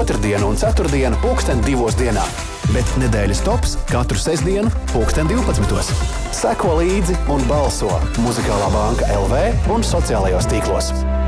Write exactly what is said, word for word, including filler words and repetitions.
otrdienu un ceturtdienu pulksten divos dienā. Bet nedēļas tops katru sestdienu pulksten divpadsmitos. Seko līdzi un balso Muzikālā banka L V un sociālajos tīklos.